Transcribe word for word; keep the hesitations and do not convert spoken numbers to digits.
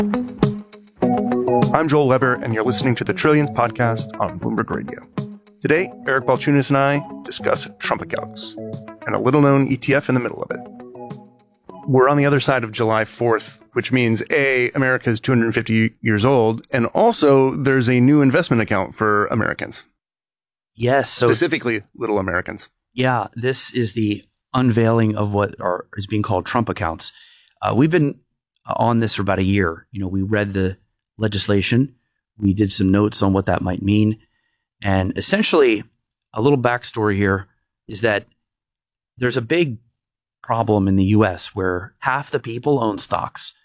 I'm Joel Weber, and you're listening to the Trillions podcast on Bloomberg Radio. Today, Eric Balchunas and I discuss Trump accounts and a little-known E T F in the middle of it. We're on the other side of July fourth, which means A, America is two hundred fifty years old, and also there's a new investment account for Americans. Yes. So, specifically, little Americans. Yeah, this is the unveiling of what are, is being called Trump accounts. Uh, we've been on this for about a year. You know, we read the legislation. We did some notes on what that might mean. And essentially, a little backstory here is that there's a big problem in the U S where half the people own stocks.